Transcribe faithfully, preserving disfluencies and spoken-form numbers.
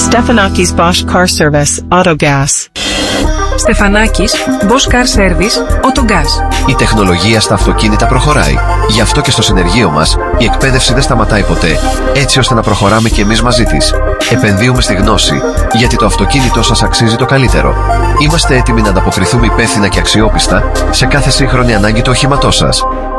Stefanakis Bosch Car Service, Autogas. Στεφανάκης, Bosch Car Service, Autogas. Η τεχνολογία στα αυτοκίνητα προχωράει. Γι' αυτό και στο συνεργείο μας η εκπαίδευση δεν σταματάει ποτέ, έτσι ώστε να προχωράμε κι εμείς μαζί της. Επενδύουμε στη γνώση, γιατί το αυτοκίνητό σας αξίζει το καλύτερο. Είμαστε έτοιμοι να ανταποκριθούμε υπεύθυνα και αξιόπιστα σε κάθε σύγχρονη ανάγκη του οχήματός σας.